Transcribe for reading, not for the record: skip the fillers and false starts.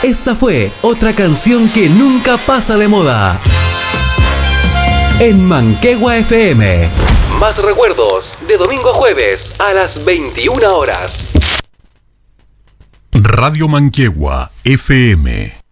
Esta fue otra canción que nunca pasa de moda. En Manquehue FM. Más recuerdos de domingo a jueves a las 21 horas. Radio Manquehue FM